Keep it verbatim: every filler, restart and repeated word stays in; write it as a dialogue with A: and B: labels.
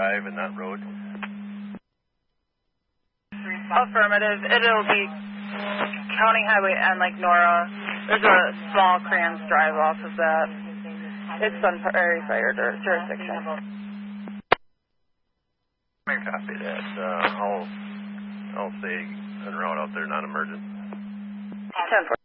A: Drive and that road?
B: Affirmative. It'll be County Highway and like Nora. There's a small Crayons Drive off of that. It's Sun Prairie Fire jurisdiction.
A: I copy that. Uh, I'll, I'll stay en route out there, not emergent.
B: ten four.